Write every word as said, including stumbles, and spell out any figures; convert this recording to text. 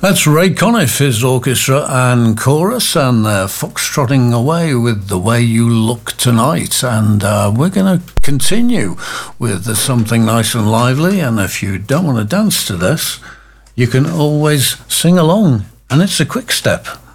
That's Ray Conniff, his orchestra and chorus, and they're foxtrotting away with The Way You Look Tonight. And uh, we're going to continue with something nice and lively. And if you don't want to dance to this, you can always sing along, and it's a quick step.